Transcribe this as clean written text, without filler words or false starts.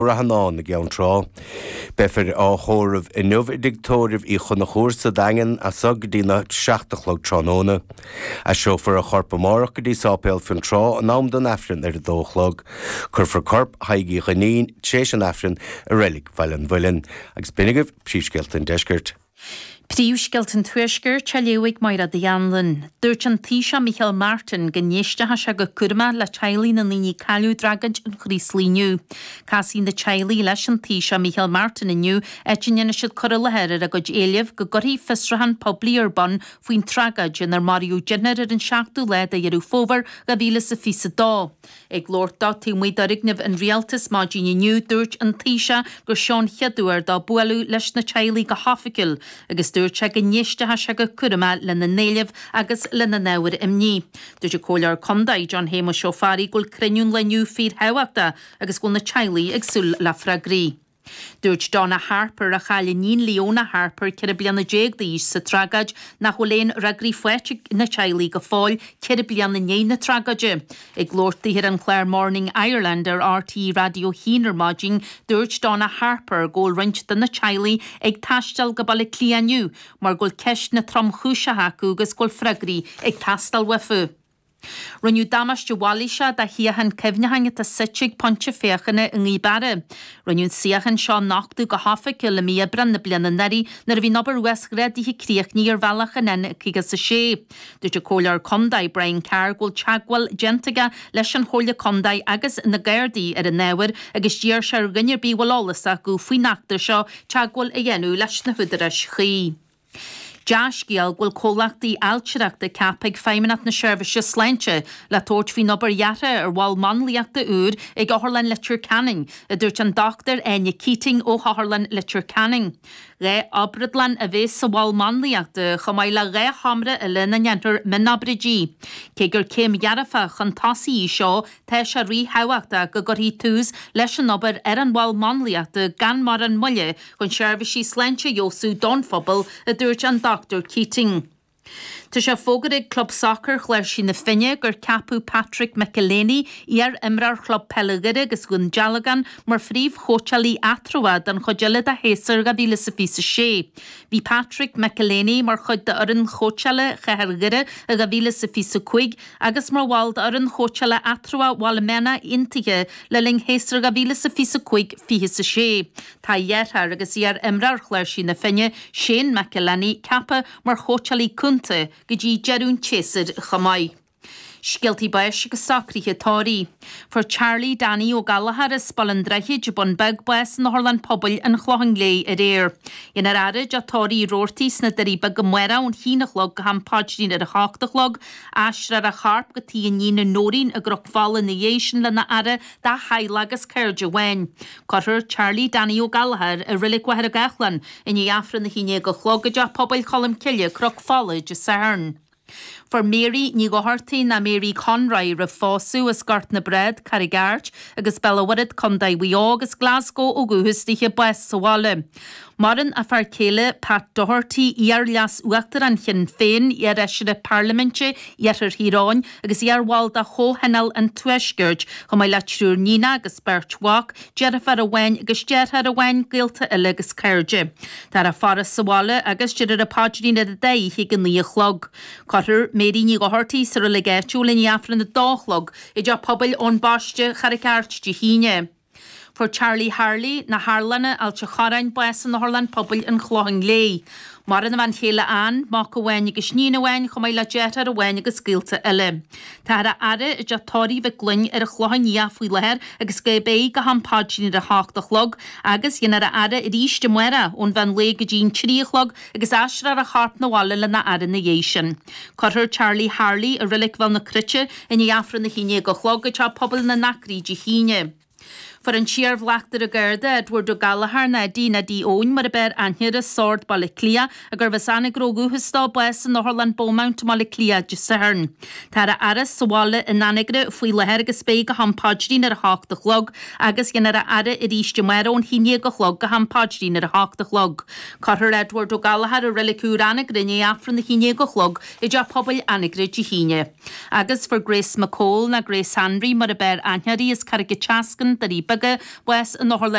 Rahanán na gceann trá. Befir á chóramh inmh dictóirih í chun na chóir sa dagan a sag dína 7:00 tróna. A seofar a chorpa mórach go dtí sápéil fin trá an nám don efrin ar 2:00. Curfar corp haigí chanín tééis an efrin a rélig bhailen bhailen. Agus binnigh príomhsceilt an deisgurt. Príomhsceilt an tuaisgur teléigh mar a dhéanlan. Dúirt an Taoiseach Michael Martin gnéistethe se go curma le tealaí na líní Cailú dragant an chríslíniu. Casí na tealaí leis an Taoiseach Michael Martin inniu éitinne siad cur lehéir a go éileh go gorí fistrahan poblí Urban faoin tragad in ar Mariú Jenner ar an 7ú leid a dhearú fómhar go bhíle sa fisa dá. Ag glórta tímhaid arignamh an rialtas mádíine inniu dúirt an Taoiseach gur seán cheadúir dá bualú leis na tealaí go hafaiciil agus dúirt se go gnéistethe se go curma le na néileh agus le na náir imní. Dúirt cóilear condaid John Héma Seofarí gúil criniún leniu fír hehaachta agus gúil na tealaí ag súl le freagraí. Dúirt Donna Harper a chaile nín Leona Harper ceir blianna déagdíos sa tragad na choléin ragrí foiite na tealaí go fáil ceir blianna néin na tragaide. Ag glórtaí hir an Clare Morning Ireland ar RT Radio Hínar Máging dúirt Donna Harper ggóil roint den na tealaí ag taistal go balla clíaniu mar ggóil ceist na trom chúiseach agus ggóil freagraí ag tastal wefu. Runniu damas de Wallisha da hiahan cefnehange ta sitchig ponche fechane in Ibare. Runniu siachan seo nachtu go hafa le mia brand na bliana nari nar vi nobar westgredi hi kriach ni ar valachan en kiga sa sé. Dúirt cóilear condai Brian Carr gúil teagwal gentaga leis an chóile condai agus na gairdi ar a newer agus díar se rinnear bí walálasa go fui nachtar seo teagwal a dhéanú leis na hudaras chi. Josh Gial gwyl cólachtaí altsireachta capig feiminat na seirbhise sleinte le tóirt fi nobar jara ar wal manliachta úr ag Áthirlean Litir Canning a dúirt an doctor Enya Keating ó Áthirlean Litir Canning. Ré abradlan a bhés sa wal manliachta chomaile ré hamra a lena njentar minabridí. Cégur céim jarafa chan tasí seo te se rí hewaachta go gorí tús leis an nobar ar an wal manliachta gan mar an mulle chun seirbhise sleinte Jósú Donphobal a dúirt an Dr. Keating. Tá sé fógad club soccer chléir sin na finne gur capú Patrick McElhaney ar imrar club Pellegire agus gun Jalagan mar fríomh chótealaí atrúad an chodeile a héasar go bhíle sa físa sé. Bhí Patrick McElhaney mar chud de aran chóteala chehergire a go bhíle sa físa chuig agus mar bháil de aran chóteala atrúa bhála mena intige le ling héasar go bhíle sa físa chuig fíhe sa sé. Tá dhéarthar agus ar imrar chléir sin na finne Shane McElhaney cappa mar chótealaí cúnta go dtí jearún chéasar chamai. Scialtaí bais agus sacríthe táirí. For Charlie Danny ó Galahar is spallan dreithid bun beg bais na Áthirlean pobl an chlohan lé ar éir. Inar arid a táirí róirtís na daríba go muera ón hínachlog go ham páidrín ar a cháchtachlog, asra a charp go tí ní na nórín a grochfála na dhéisian le na ara da haile agus ceirde wein. Cothir Charlie Danny ó Galahar a rilig wahar a gachlan in i afra na híine go chlogad a pobl cholam ciile crochfála de sairn. For Mary ní go hartaí na Mary Conroy ra fósú a scart na bread Carrigart agus bellawarid condai wiá agus Glasgow ó guhustiche bues sawale. Marin a far céile Pat Doherty ar leas uachtar an chin féin ar eisiau parlamentse ar Híráin agus ar wal da cho hennal an tuisgurt go mai letrúr nína agus bertwach Jennifer a wein agus Gerhard a wein gilta ile agus ceirde. Dar a far sawale agus jidir a páidrín a day higan ní a chlog. Cotter Mary ní go hartaí sa le geirtú le afran na dálog i d pobl ón baiste Carrigart de híine. For Charlie Harley na Harlanna alta charain bues na Áthirlean pobl an chlohan lé. Mar an van chéile an, má go bhain agus nína bhain chum le jetar a bhain agus gilta ile. Tá a ara i d tóirí bheith glunn ar a chlohan níafhui leir agus go bé go hampáidín ar a háchtachlog agus dhéanaar a ara i ríiste muera ón bhain lé go dín tríochlog agus asra a chart na bhála le na ara na dhéisian. Cothir Charlie Harley a rilig bhain na crite in i afra na híine go chlog a pobl na nacrí de híine. For an siar vlaachtar a gerde Edward o Galahar na dína dí ón mar a ber anhir a sord bala clia a gur vasana grogu hustá bues an Áthirlean Beaumont mala clia de sairn. Tá a aras sawale in anigre fui leher agus spé go hampáidrín ar a háchtachlog agus gynnar a ara i ríiste mera ón híine go chlog go hampáidrín ar a háchtachlog. Cothir Edward o Galahar a rilicúr anigre ní afran na híine go chlog i d pobl anigre de híine. Agus for Grace McCall na Grace Henry mar a ber anhirí is Carrigachascan darí bega wes an